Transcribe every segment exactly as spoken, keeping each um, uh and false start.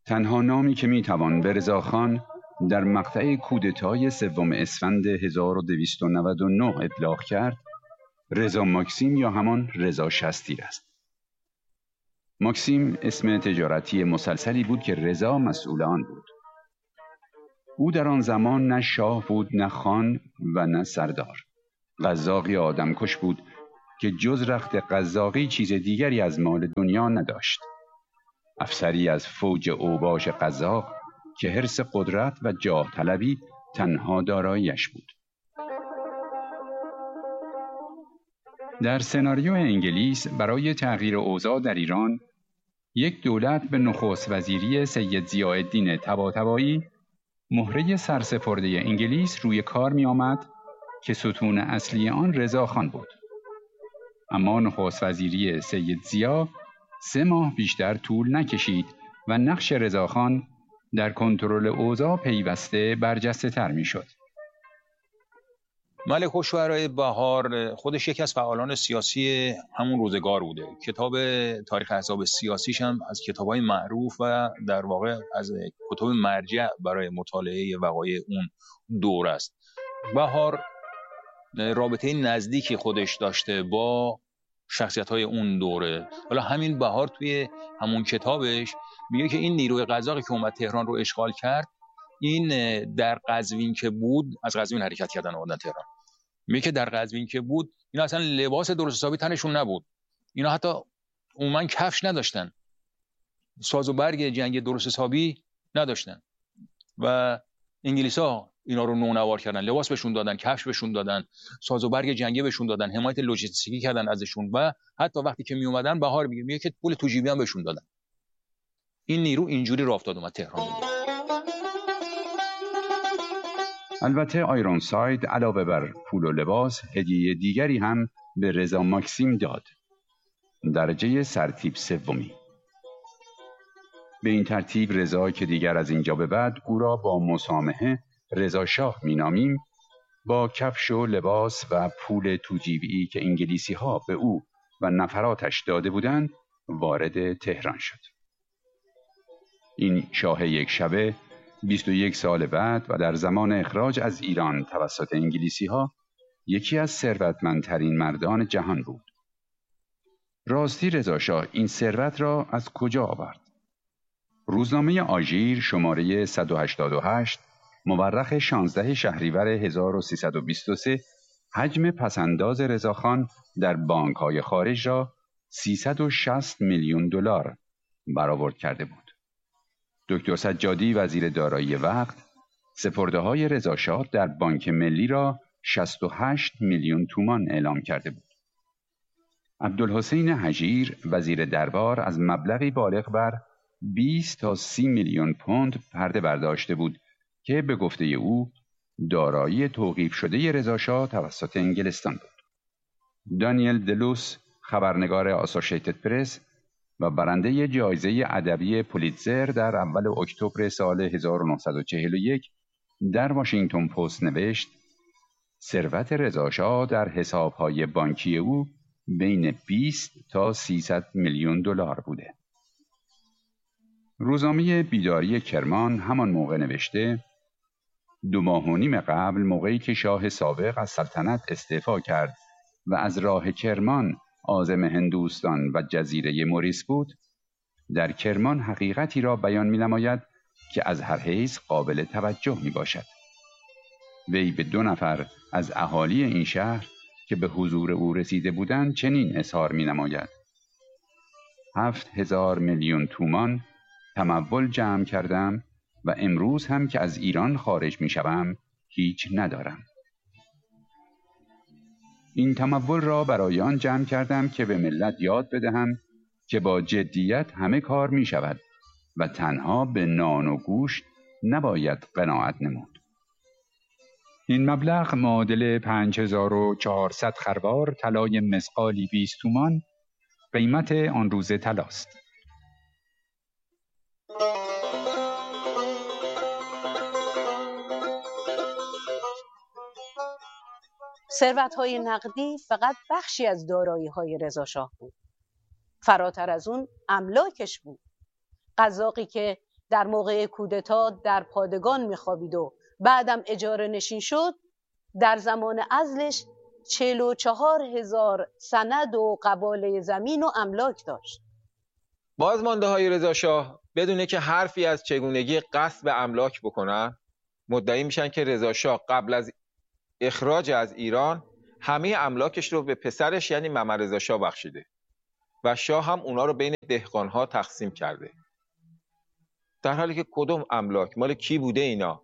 تنها نامی که میتوان به رضاخان در مقطع کودتای سوم اسفند هزار و دویست و نود و نه اطلاق کرد، رضا ماکسیم یا همان رضا شستیر است. ماکسیم اسم تجارتی مسلسلی بود که رضا مسئول آن بود. او در آن زمان نه شاه بود، نه خان و نه سردار. قزاقی آدمکش بود که جز رخت قزاقی چیز دیگری از مال دنیا نداشت. افسری از فوج اوباش قزاق که حرص قدرت و جاه طلبی تنها داراییش بود. در سناریو انگلیس برای تغییر اوضاع در ایران، یک دولت به نخست وزیری سید ضیاءالدین طباطبایی مهره سرسپرده انگلیس روی کار می آمد که ستون اصلی آن رضاخان بود. اما نخست وزیری سید ضیا سه ماه بیشتر طول نکشید و نقش رضاخان در کنترل اوضاع پیوسته برجسته تر می شد. ملک الشعراء بهار خودش یکی از فعالان سیاسی همون روزگار بوده. کتاب تاریخ احزاب سیاسیش هم از کتاب‌های معروف و در واقع از کتب مرجع برای مطالعه وقایع اون دور است. بهار رابطه نزدیکی خودش داشته با شخصیت‌های اون دوره. حالا همین بهار توی همون کتابش میگه که این نیروی قزاقی که اومد تهران رو اشغال کرد، این در قزوین که بود، از قزوین حرکت کردن اومدن تهران، میگه که در قزوین که بود اینا اصلا لباس درست حسابی تنشون نبود، اینا حتی عموما کفش نداشتن، ساز و برگ جنگ درست حسابی نداشتن و انگلیسا اینا رو نونوار کردن، لباس بهشون دادن، کفش بهشون دادن، ساز و برگ جنگی بهشون دادن، حمایت لوجستیکی کردن ازشون و حتی وقتی که می اومدن بهار میگه میگه که پول تو جیبی هم بهشون دادن. این نیرو اینجوری راه افتاد اومد تهران. البته آیرونساید علاوه بر پول و لباس، هدیه دیگری هم به رضا ماکسیم داد. درجه سرتیپ سومی. به این ترتیب رضا که دیگر از اینجا به بعد او را با مسامحه رضا شاه مینامیم، با کفش و لباس و پول توجیبی که انگلیسی ها به او و نفراتش داده بودند وارد تهران شد. این شاه یک شبه بیست و یک سال بعد و در زمان اخراج از ایران توسط انگلیسی ها یکی از ثروتمندترین مردان جهان بود. راستی رضا شاه این ثروت را از کجا آورد؟ روزنامه آژیر شماره صد و هشتاد و هشت مورخ شانزده شهریور هزار و سیصد و بیست و سه حجم پسنداز رضاخان در بانک‌های خارج را سیصد و شصت میلیون دلار برآورد کرده بود. دکتر سجادی وزیر دارایی وقت سپرده‌های رضا شاه در بانک ملی را شصت و هشت میلیون تومان اعلام کرده بود. عبدالحسین هجیر وزیر دربار از مبلغی بالغ بر بیست تا سی میلیون پوند پرده برداشته بود که به گفته او دارایی توقیف شده رضا شاه توسط انگلستان بود. دانیل دلوس خبرنگار آسوشیتد پرس و برنده جایزه ادبی پولیتزر در اول اکتبر سال هزار و نهصد و چهل و یک در واشنگتن پست نوشت ثروت رضا شاه در حساب‌های بانکی او بین بیست تا سیصد میلیون دلار بوده. روزنامه بیداری کرمان همان موقع نوشته دو ماه و نیم قبل موقعی که شاه سابق از سلطنت استعفا کرد و از راه کرمان عازم هندوستان و جزیره موریس بود، در کرمان حقیقتی را بیان می نماید که از هر حیث قابل توجه می باشد. وی به دو نفر از اهالی این شهر که به حضور او رسیده بودند چنین اظهار می نماید: هفت هزار میلیون تومان تمول جمع کردم و امروز هم که از ایران خارج می شوم هیچ ندارم. این تمول را برای آن جمع کردم که به ملت یاد بدهم که با جدیت همه کار می شود و تنها به نان و گوشت نباید قناعت نمود. این مبلغ معادل پنج هزار و چهارصد خروار طلای مثقالی بیست تومان قیمت آن روز طلاست. ثروت‌های نقدی فقط بخشی از دارایی‌های رضا شاه بود. فراتر از اون املاکش بود. قزاقی که در موقع کودتا در پادگان میخوابید و بعدم اجاره نشین شد، در زمان عزلش چهل و چهار هزار سند و قباله زمین و املاک داشت. بازمانده های رضا شاه بدونه که حرفی از چگونگی غصب املاک بکنن، مدعی میشن که رضا شاه قبل از اخراج از ایران همه املاکش رو به پسرش یعنی محمد رضا شاه بخشیده و شاه هم اونا رو بین دهقانها تقسیم کرده، در حالی که کدوم املاک مال کی بوده؟ اینا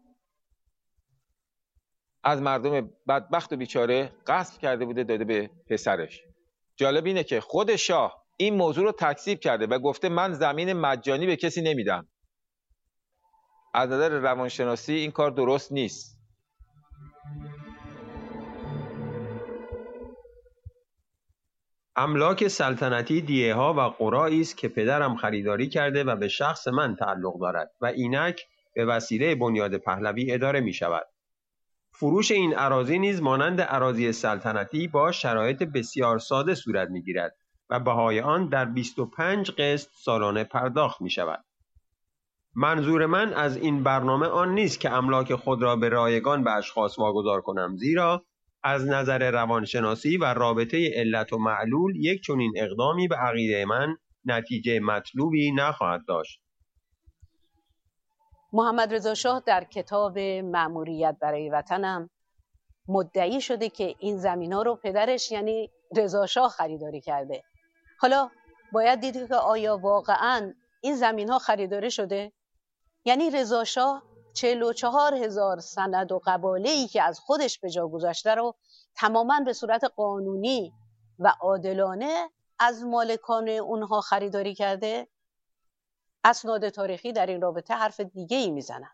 از مردم بدبخت و بیچاره غصب کرده بوده داده به پسرش. جالب اینه که خود شاه این موضوع رو تکذیب کرده و گفته من زمین مجانی به کسی نمیدم. از نظر روانشناسی این کار درست نیست. املاک سلطنتی دیه ها و قرایی است که پدرم خریداری کرده و به شخص من تعلق دارد و اینک به وسیله بنیاد پهلوی اداره می شود. فروش این اراضی نیز مانند اراضی سلطنتی با شرایط بسیار ساده صورت می گیرد و بهای آن در بیست و پنج قسط سالانه پرداخت می شود. منظور من از این برنامه آن نیست که املاک خود را به رایگان به اشخاص واگذار کنم، زیرا از نظر روانشناسی و رابطه علت و معلول یک چنین اقدامی به عقیده من نتیجه مطلوبی نخواهد داشت. محمد رضا شاه در کتاب مأموریت برای وطنم مدعی شده که این زمینا رو پدرش یعنی رضا شاه خریداری کرده. حالا باید دید که آیا واقعاً این زمین ها خریداری شده؟ یعنی رضا شاه چهل و چهار هزار سند و قباله‌ای که از خودش به جا گذاشته رو تماماً به صورت قانونی و عادلانه از مالکان اونها خریداری کرده؟ اسناد تاریخی در این رابطه حرف دیگه ای میزنن.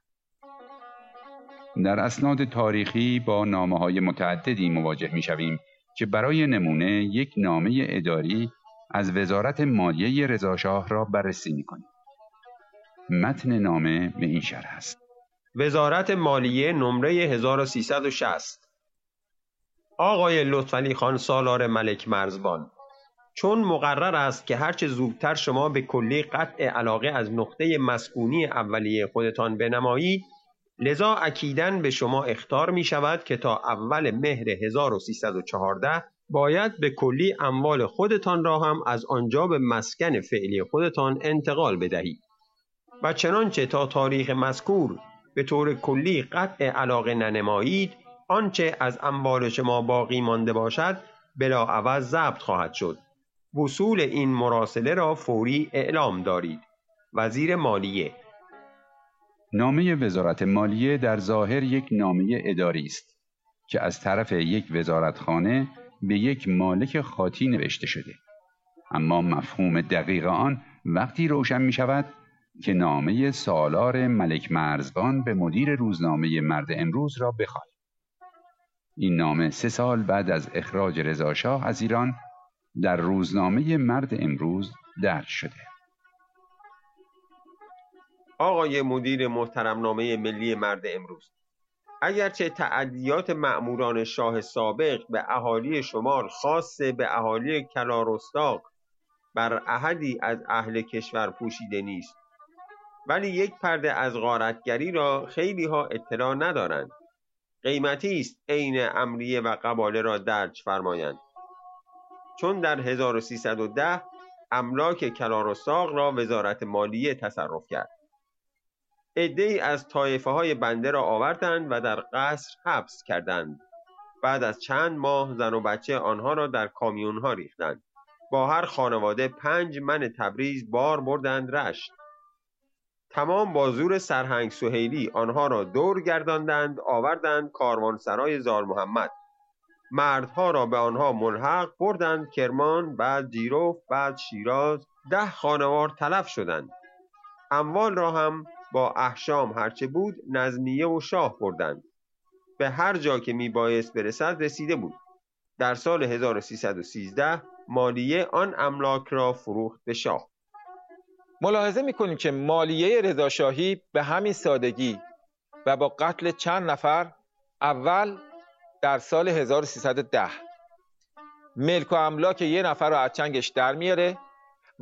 در اسناد تاریخی با نامه‌های متعددی مواجه می‌شویم که برای نمونه یک نامه اداری از وزارت مالیه رضا شاه را بررسی می‌کنیم. متن نامه به این شرح است: وزارت مالیه نمره هزار و سیصد و شصت. آقای لطفعلی خان سالار ملک مرزبان، چون مقرر است که هرچه زودتر شما به کلی قطع علاقه از نقطه مسکونی اولیه خودتان بنمایید، لذا اکیداً به شما اخطار می شود که تا اول مهر هزار و سیصد و چهارده باید به کلی اموال خودتان را هم از آنجا به مسکن فعلی خودتان انتقال بدهید و چنانچه تا تاریخ مذکور به طور کلی قطع علاقه ننمایید، آنچه از اموال شما باقی مانده باشد بلا عوض ضبط خواهد شد. وصول این مراسله را فوری اعلام دارید. وزیر مالیه. نامه وزارت مالیه در ظاهر یک نامه اداری است که از طرف یک وزارتخانه به یک مالک خاطی نوشته شده، اما مفهوم دقیق آن وقتی روشن می شود که نامه سالار ملک مرزبان به مدیر روزنامه مرد امروز را بخواهید. این نامه سه سال بعد از اخراج رضا شاه از ایران در روزنامه مرد امروز درج شده. آقای مدیر محترم نامه ملی مرد امروز، اگرچه تعدیات مأموران شاه سابق به اهالی شمال خاصه به اهالی کلارستاق بر احدی از اهل کشور پوشیده نیست، ولی یک پرده از غارتگری را خیلی ها اطلاع ندارند. قیمتی است عین امریه و قباله را درج فرمایند، چون در هزار و سیصد و ده املاک کلارستاق را وزارت مالیه تصرف کرد. عده‌ای از طایفه های بنده را آوردند و در قصر حبس کردند. بعد از چند ماه زن و بچه آنها را در کامیون ها ریختند. با هر خانواده پنج من تبریز بار بردند رشت. تمام با زور سرهنگ سهیلی آنها را دور گرداندند، آوردند کاروانسرای زال محمد. مردها را به آنها ملحق بردند کرمان، بعد جیروف، بعد شیراز. ده خانوار تلف شدند. اموال را هم با احشام هرچه بود نظمیه و شاه بردند. به هر جا که می بایست برسد رسیده بود. در سال هزار و سیصد و سیزده مالیه آن املاک را فروخت به شاه. ملاحظه میکنیم که مالیه رضا شاهی به همین سادگی و با قتل چند نفر اول در سال هزار و سیصد و ده ملک و املاک یه نفر رو از چنگش در میاره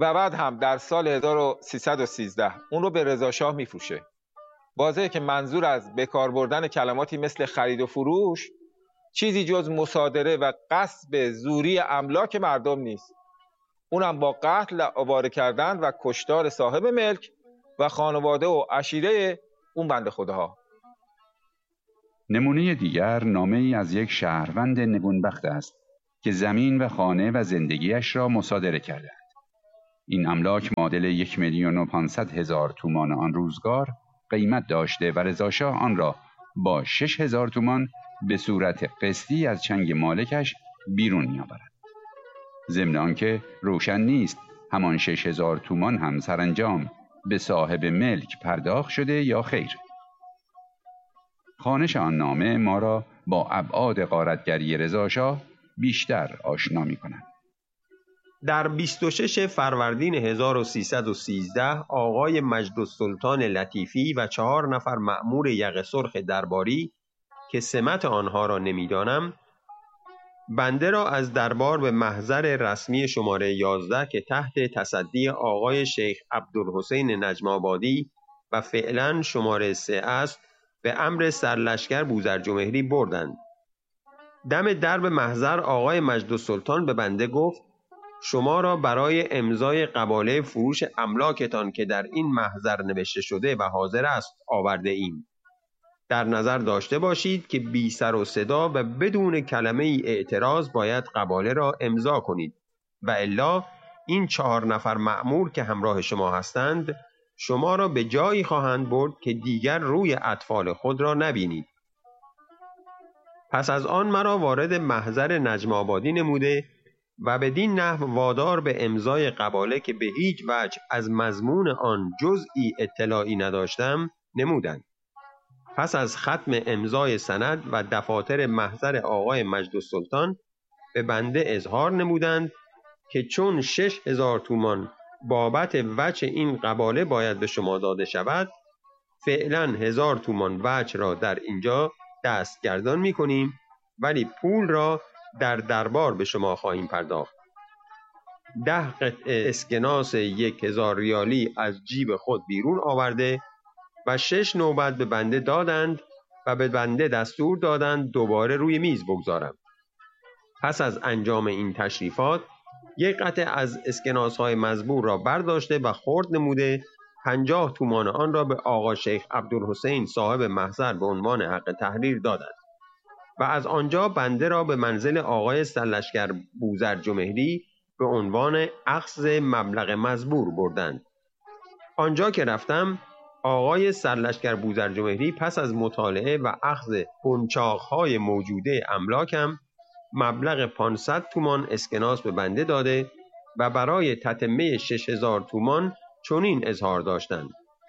و بعد هم در سال هزار و سیصد و سیزده اون رو به رضا شاه میفروشه. واضحه که منظور از بکار بردن کلماتی مثل خرید و فروش چیزی جز مصادره و غصب زوری املاک مردم نیست، اونم با قتل آواره کردن و کشتار صاحب ملک و خانواده و عشیره اون بنده خداها. نمونه دیگر نامه ای از یک شهروند نگونبخت است که زمین و خانه و زندگیش را مصادره کردند. این املاک معادل یک میلیون و پانصد هزار تومان آن روزگار قیمت داشته و رضا شاه آن را با شش هزار تومان به صورت قسطی از چنگ مالکش بیرون می‌آورد. ضمن آنکه روشن نیست همان شش هزار تومان هم سرانجام به صاحب ملک پرداخت شده یا خیر. خوانش آن نامه ما را با ابعاد غارتگری رضا شاه بیشتر آشنا می‌کند. در بیست و شش فروردین هزار و سیصد و سیزده آقای مجدالسلطان لطیفی و چهار نفر مأمور یقه سرخ درباری که سمت آنها را نمیدانم، بنده را از دربار به محضر رسمی شماره یازده که تحت تصدی آقای شیخ عبدالحسین نجم آبادی و فعلا شماره سه است به امر سرلشکر بوذرجمهری بردند. دم درب محضر آقای مجدالسلطان به بنده گفت شما را برای امضای قباله فروش املاکتان که در این محضر نوشته شده و حاضر است آورده ایم. در نظر داشته باشید که بی سر و صدا و بدون کلمه ای اعتراض باید قباله را امضا کنید و الا این چهار نفر مأمور که همراه شما هستند شما را به جایی خواهند برد که دیگر روی اطفال خود را نبینید. پس از آن مرا وارد محضر نجم آبادی نموده و بدین نحو وادار به امضای قباله که به هیچ وجه از مضمون آن جزئی اطلاعی نداشتم نمودند. پس از ختم امضای سند و دفاتر محضر آقای مجدالسلطان به بنده اظهار نمودند که چون شش هزار تومان بابت وجه این قباله باید به شما داده شود، فعلا هزار تومان وجه را در اینجا دستگردان می کنیم ولی پول را در دربار به شما خواهیم پرداخت. ده قطعه اسکناس یک هزار ریالی از جیب خود بیرون آورده و شش نوبت به بنده دادند و به بنده دستور دادند دوباره روی میز بگذارم. پس از انجام این تشریفات یک قطعه از اسکناس های مزبور را برداشته و خرد نموده پنجاه تومان آن را به آقا شیخ عبدالحسین صاحب محضر به عنوان حق تحریر دادند و از آنجا بنده را به منزل آقای سرلشکر بوذرجمهری به عنوان اخذ مبلغ مزبور بردند. آنجا که رفتم آقای سرلشکر بوذرجمهری پس از مطالعه و اخذ قنچاق‌های موجوده املاکم مبلغ پانصد تومان اسکناس به بنده داده و برای تتمه شش هزار تومان چنین اظهار داشتند: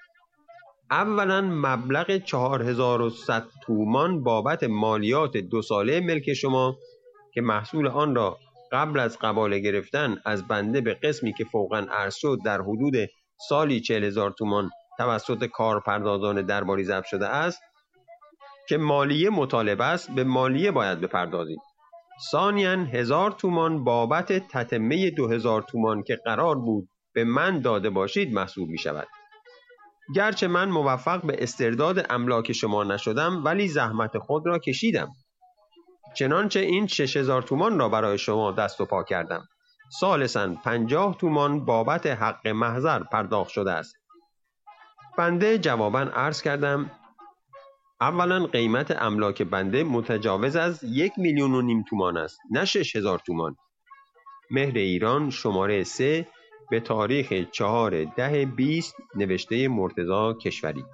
اولا مبلغ چهار هزار و صد تومان بابت مالیات دو ساله ملک شما که محصول آن را قبل از قباله گرفتن از بنده به قسمی که فوقاً عرض شد در حدود سالی چهل هزار تومان توسط کارپردازان درباری ضبط شده است که مالیه مطالب است، به مالیه باید بپردازید. ثانیاً هزار تومان بابت تتمه دو هزار تومان که قرار بود به من داده باشید محسوب می شود. گرچه من موفق به استرداد املاک شما نشدم ولی زحمت خود را کشیدم. چنانچه این شش هزار تومان را برای شما دست و پا کردم. ثالثاً پنجاه تومان بابت حق محضر پرداخت شده است. بنده جواباً عرض کردم: اولا قیمت املاک بنده متجاوز از یک میلیون و نیم تومان است، نه شش هزار تومان. مهر ایران شماره سه به تاریخ چهار ده بیست نوشته مرتضی کشوری.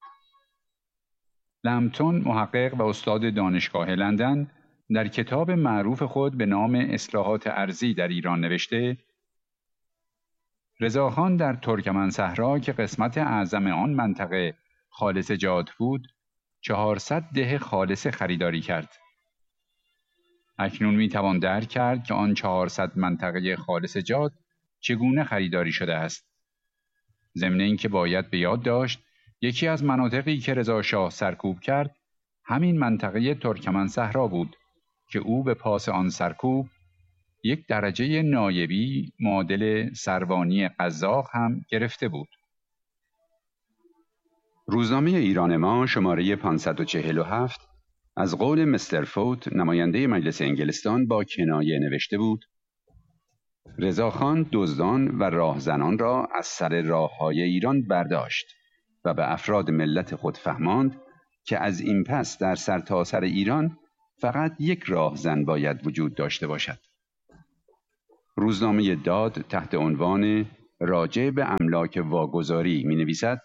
لمپتون محقق و استاد دانشگاه لندن در کتاب معروف خود به نام اصلاحات ارضی در ایران نوشته: رضاخان در ترکمن صحرا که قسمت اعظم آن منطقه خالص جات بود، چهارصد ده خالص خریداری کرد. اکنون می توان درک کرد که آن چهارصد منطقه خالص جات چگونه خریداری شده است. ضمن اینکه باید به یاد داشت یکی از مناطقی که رضا شاه سرکوب کرد همین منطقه ترکمن صحرا بود که او به پاس آن سرکوب یک درجه نایبی معادل سروانی قزاق هم گرفته بود. روزنامه ایران ما شماره پانصد و چهل و هفت از قول مستر فوت نماینده مجلس انگلستان با کنایه نوشته بود: رضاخان دزدان و راهزنان را از سر راههای ایران برداشت و به افراد ملت خود فهماند که از این پس در سرتاسر ایران فقط یک راهزن باید وجود داشته باشد. روزنامه داد تحت عنوان راجع به املاک واگذاری می نویسد: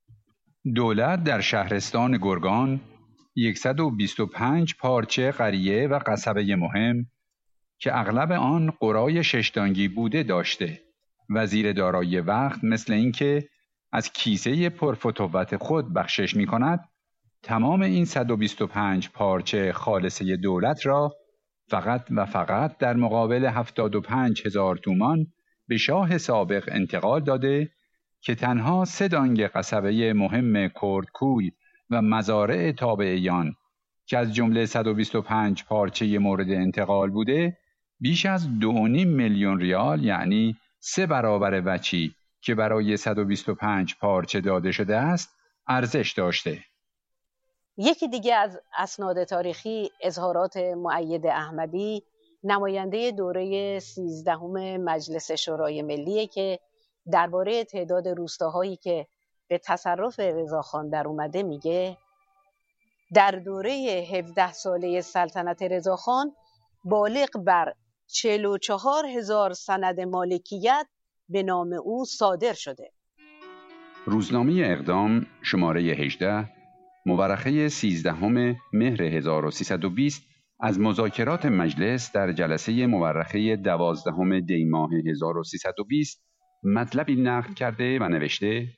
دولت در شهرستان گرگان صد و بیست و پنج پارچه قریه و قصبه مهم که اغلب آن قرای ششدانگی بوده داشته. وزیر دارایی وقت مثل اینکه از کیسه پرفتوت خود بخشش می کند، تمام این صد و بیست و پنج پارچه خالصه دولت را فقط و فقط در مقابل هفتاد و پنج هزار تومان به شاه سابق انتقال داده که تنها سه دانگ قصبه مهم کردکوی و مزارع تابعیان که از جمله صد و بیست و پنج پارچه مورد انتقال بوده بیش از دو و نیم میلیون ریال، یعنی سه برابر وچی که برای صد و بیست و پنج پارچه داده شده است ارزش داشته. یکی دیگه از اسناد تاریخی اظهارات مؤید احمدی، نماینده دوره سیزدهم مجلس شورای ملیه که درباره تعداد روستاهایی که به تصرف رضاخان در اومده میگه: در دوره هفده ساله سلطنت رضاخان بالغ بر چهل و چهار هزار سند مالکیت به نام او صادر شده. روزنامه اقدام شماره هجده مورخه سیزدهم مهر هزار و سیصد و بیست از مذاکرات مجلس در جلسه مورخه دوازدهم دی ماه هزار و سیصد و بیست مطلبی نقل کرده و نوشته: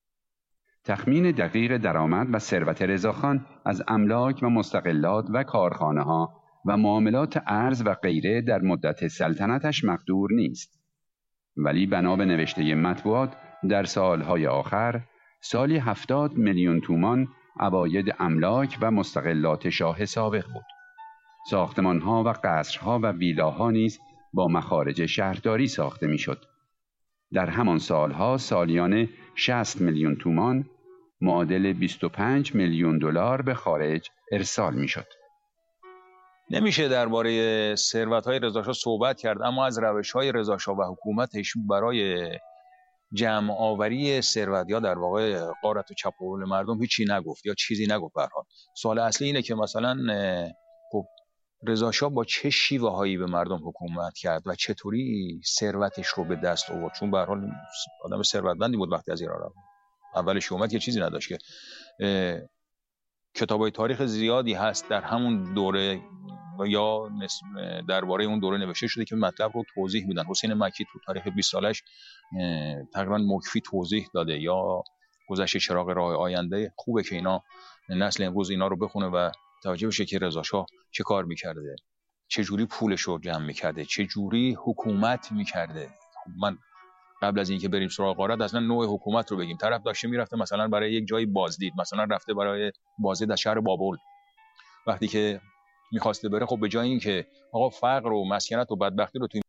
تخمین دقیق درآمد و ثروت رضاخان از املاک و مستقلات و کارخانه ها و معاملات ارز و غیره در مدت سلطنتش مقدور نیست، ولی بنا به نوشته مطبوعات در سالهای آخر سالی هفتاد میلیون تومان عواید املاک و مستقلات شاه سابق بود. ساختمان‌ها و قصرها و ویلاها نیز با مخارج شهرداری ساخته می‌شد. در همان سالها سالیانه شصت میلیون تومان معادل بیست و پنج میلیون دلار به خارج ارسال می‌شد. نمیشه درباره ثروت‌های رضاشاه صحبت کرد اما از روش‌های رضاشاه و حکومتش برای جمع آوری ثروت یا در واقع غارت و چپاول مردم هیچی نگفت یا چیزی نگفت. به هر حال سوال اصلی اینه که مثلا خب رضاشاه با چه شیوه‌هایی به مردم حکومت کرد و چطوری ثروتش رو به دست آورد، چون به هر حال آدم ثروتمندی بود وقتی از ایران رفت. اولش اومد که چیزی نداشت که کتابای تاریخ زیادی هست در همون دوره یا درباره اون دوره نوشته شده که مطلب رو توضیح میدن. حسین مکی تو تاریخ بیست سالش تقریبا مکفی توضیح داده، یا گذشته چراغ راه آینده. خوبه که اینا نسل امروز اینا رو بخونه و توجه بشه که رضاشاه چه کار میکرده، چه جوری پولش رو جمع میکرده، چه جوری حکومت میکرده. من قبل از اینکه بریم سراغ غارت اصلا نوع حکومت رو بگیم. طرف داشته میرفته مثلا برای یک جایی بازدید، مثلا رفته برای بازدید از شهر بابل، وقتی که میخواسته بره خب به جای اینکه آقا فقر و مسکنت و بدبختی رو توی